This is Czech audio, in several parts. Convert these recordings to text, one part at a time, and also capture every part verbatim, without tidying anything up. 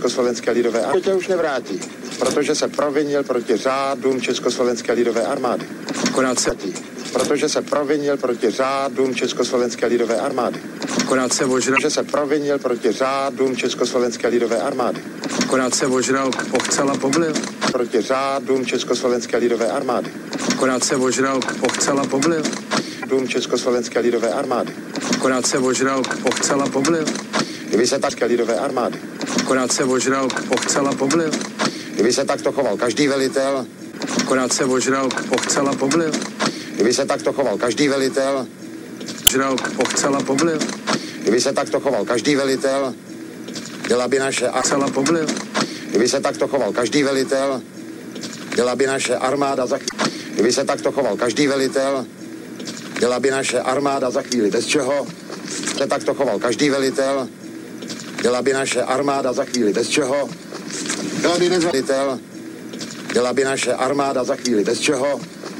Československé lidové armády tě už nevrátí, protože se provinil proti řádům Československé lidové armády. Akorát se, protože se provinil proti řádům Československé lidové armády. akorát se ožral, Že se provinil proti řádům Československé lidové armády. akorát se ožral, pochcel a poblil. Proti řádům Československé lidové armády. Akorát se ožral, pochcel a poblil. Dům Československé lidové armády. Akorát se ožral, pochcel a poblil. Kdyby se tak lidové armády. Akorát se ožral, pochcel a poblil. Kdyby se takto choval každý velitel. Akorát se ožral, pochcel a poblil. Kdyby se takto choval každý velitel. Ožral, pochcel a poblil. Kdyby se takto choval každý velitel. Byla by naše a Pochcel a poblil. Kdyby se takto choval každý velitel. Byla by naše armáda za Kdyby se takto choval každý velitel. Byla by naše armáda za chvíli bez čeho. Se takto choval každý velitel. Byla by naše armáda za chvíli bez čeho. Byla by velitel. Byla by naše armáda za chvíli bez čeho.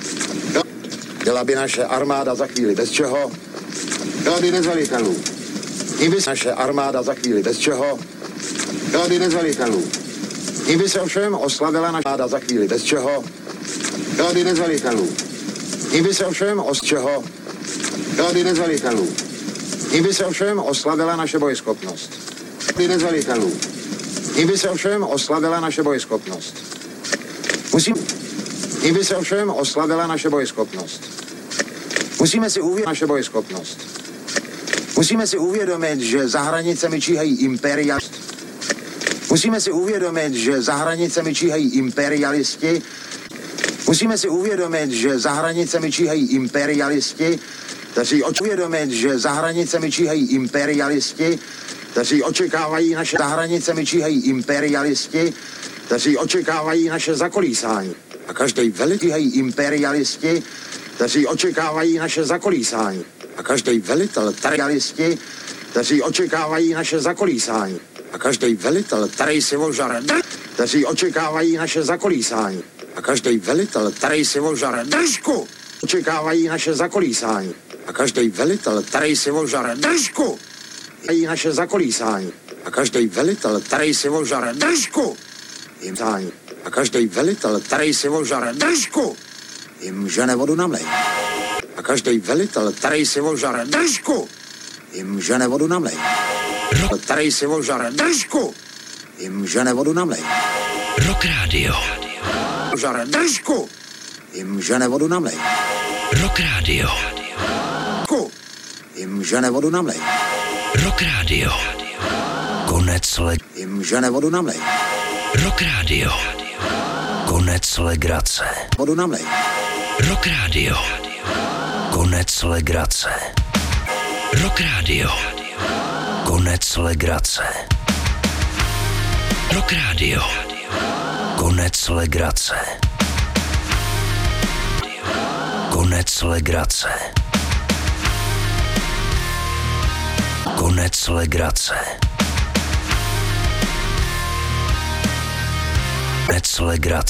Byla by naše armáda za chvíli bez čeho. Byla by bez velitelů. Kdyby se naše armáda za chvíli bez čeho. Byla by bez velitelů. Kdyby se ovšem oslavila naše armáda za chvíli bez čeho. Byla by bez velitelů. Kdyby se ovšem os čeho. Byla by bez velitelů. Kdyby se ovšem oslavila naše bojeschopnost. By bez velitelů. Kdyby se ovšem oslavila naše bojeschopnost. Musím. Kdyby se ovšem oslavila naše bojeschopnost. Musíme si uvědomit naše bojeschopnost. Musíme si uvědomit, že za hranicemi číhají imperialisti. Musíme si uvědomit, že za hranicemi číhají imperialisti. Musíme si uvědomit, že za hranicemi číhají imperialisti, kteří uvědomit, že za hranicemi číhají imperialisti, kteří očekávají naše za hranicemi číhají imperialisti, kteří očekávají naše zakolísání. A každý velitel číhají imperialisti, kteří očekávají naše zakolísání. A každý velitel imperialisti, kteří očekávají naše zakolísání. A každý velitel, který si ožare, kteří očekávají naše zakolísání. A každý velitel, který si ožare držku, očekávají naše zakolísání. A každý velitel, který si ožare držku, očekávají naše zakolísání. A každý velitel, který si ožare držku, jim zání. A každý velitel, který si ožare držku, jim žene vodu na mlej. A každý velitel, který si ožare držku, jim žene vodu na mlej. Který si ožare držku, jim žene vodu na mlej. Rock Radio. Ožare držku, jim žene vodu na mlej. Rock Radio. Jim žene vodu na mlej. Rock Radio. Konec le... Jim žene vodu na mlej. Rock Radio. Konec legrace. Vodu na mlej. Rock Radio. Konec legrace. Rock Radio. Konec legrace. Rock Radio. Konec legrace. Konec legrace. Konec legrace. Konec legrace.